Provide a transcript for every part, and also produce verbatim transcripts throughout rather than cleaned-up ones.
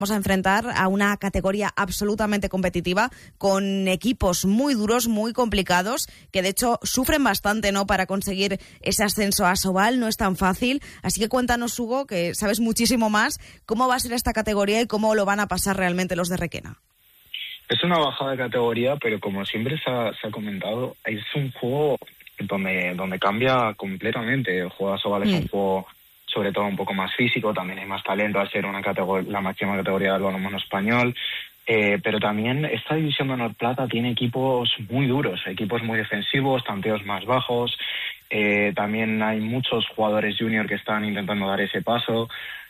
Vamos a enfrentar a una categoría absolutamente competitiva con equipos muy duros, muy complicados, que de hecho sufren bastante, ¿no?, para conseguir ese ascenso a Asobal. No es tan fácil. Así que cuéntanos, Hugo, que sabes muchísimo más, cómo va a ser esta categoría y cómo lo van a pasar realmente los de Requena. Es una bajada de categoría, pero como siempre se ha, se ha comentado, es un juego donde, donde cambia completamente. El juego de Asobal mm. es un juego sobre todo un poco más físico, también hay más talento al ser una categoría, la máxima categoría del balonmano español, eh, pero también esta división de honor plata tiene equipos muy duros, equipos muy defensivos, tanteos más bajos, eh, también hay muchos jugadores junior que están intentando dar ese paso,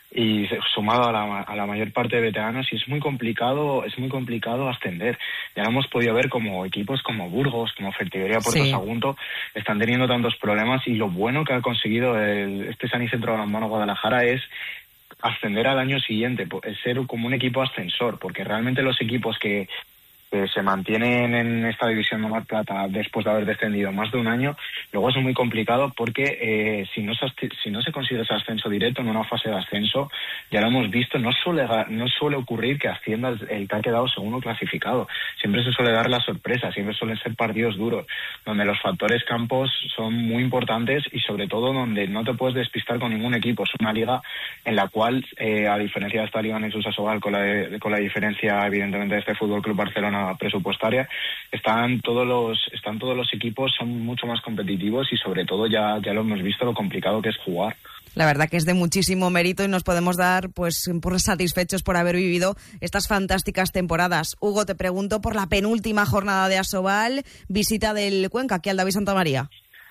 y sumado a la, a la mayor parte de veteranos, y es muy complicado, es muy complicado ascender. Ya lo hemos podido ver como equipos como Burgos, como Fertiberia Puerto sí. Sagunto, están teniendo tantos problemas, y lo bueno que ha conseguido el, este Sanicentro Balonmano Guadalajara es ascender al año siguiente, es ser como un equipo ascensor, porque realmente los equipos que que se mantienen en esta división de honor plata después de haber descendido más de un año, luego es muy complicado porque eh, si no se si no se consigue ese ascenso directo en una fase de ascenso, ya lo hemos visto, no suele no suele ocurrir que ascienda el, el que ha quedado segundo clasificado. Siempre se suele dar la sorpresa, siempre suelen ser partidos duros, donde los factores campos son muy importantes y sobre todo donde no te puedes despistar con ningún equipo. Es una liga en la cual, eh, a diferencia de esta liga Nexus Asobal, con la, con la diferencia evidentemente de este Fútbol Club Barcelona presupuestaria, están todos los están todos los equipos, son mucho más competitivos y sobre todo ya ya lo hemos visto lo complicado que es jugar. La verdad que es de muchísimo mérito y nos podemos dar pues por satisfechos por haber vivido estas fantásticas temporadas. Hugo, te pregunto por la penúltima jornada de Asobal, visita del Cuenca aquí al David Santa María.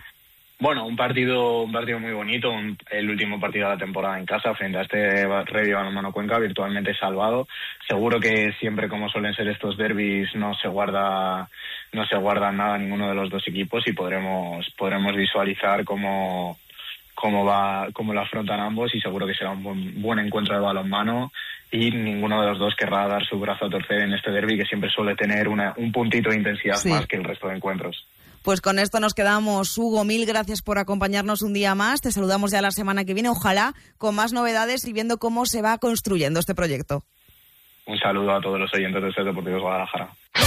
Bueno, un partido un partido muy bonito, un, el último partido de la temporada en casa frente a este Revi Balonmano Cuenca, virtualmente salvado. Seguro que siempre, como suelen ser estos derbis, no se guarda no se guarda nada ninguno de los dos equipos y podremos podremos visualizar cómo cómo va cómo lo afrontan ambos, y seguro que será un buen, buen encuentro de balonmano y ninguno de los dos querrá dar su brazo a torcer en este derbi, que siempre suele tener una, un puntito de intensidad sí. más que el resto de encuentros. Pues con esto nos quedamos. Hugo, mil gracias por acompañarnos un día más. Te saludamos ya la semana que viene, ojalá con más novedades y viendo cómo se va construyendo este proyecto. Un saludo a todos los oyentes de este Deportivos Guadalajara.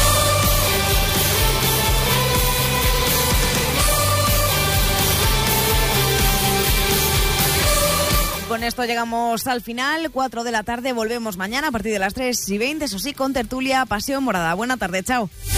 Con esto llegamos al final, cuatro de la tarde, volvemos mañana a partir de las tres y veinte, eso sí, con tertulia Pasión Morada. Buena tarde, chao.